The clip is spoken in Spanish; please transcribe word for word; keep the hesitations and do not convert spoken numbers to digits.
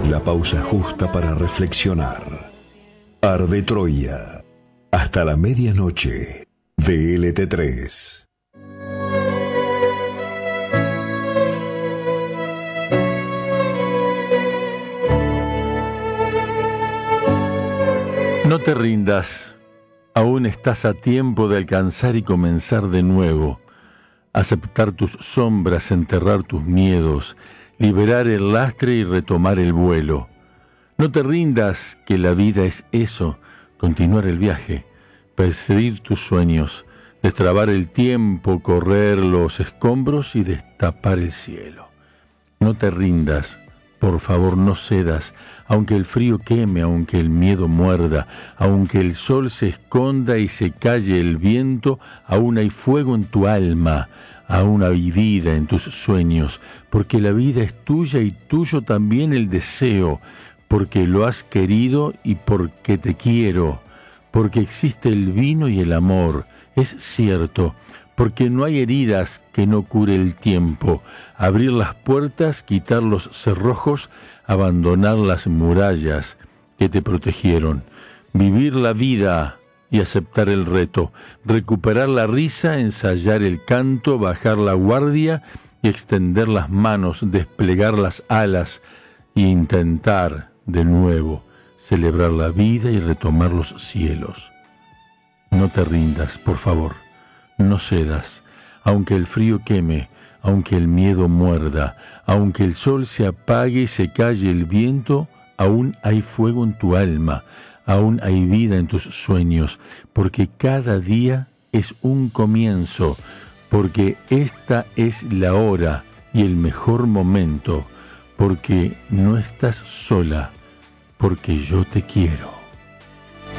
La pausa justa para reflexionar. Arde Troya. Hasta la medianoche. D L T tres. No te rindas. Aún estás a tiempo de alcanzar y comenzar de nuevo. Aceptar tus sombras, enterrar tus miedos, liberar el lastre y retomar el vuelo. No te rindas, que la vida es eso, continuar el viaje, perseguir tus sueños, destrabar el tiempo, correr los escombros y destapar el cielo. No te rindas, por favor no cedas, aunque el frío queme, aunque el miedo muerda, aunque el sol se esconda y se calle el viento, aún hay fuego en tu alma, aún hay vida en tus sueños, porque la vida es tuya y tuyo también el deseo, porque lo has querido y porque te quiero, porque existe el vino y el amor, es cierto, porque no hay heridas que no cure el tiempo, abrir las puertas, quitar los cerrojos, abandonar las murallas que te protegieron, vivir la vida y aceptar el reto, recuperar la risa, ensayar el canto, bajar la guardia y extender las manos, desplegar las alas e intentar de nuevo celebrar la vida y retomar los cielos. No te rindas, por favor, no cedas, aunque el frío queme, aunque el miedo muerda, aunque el sol se apague y se calle el viento, aún hay fuego en tu alma, aún hay vida en tus sueños, porque cada día es un comienzo, porque esta es la hora y el mejor momento, porque no estás sola, porque yo te quiero.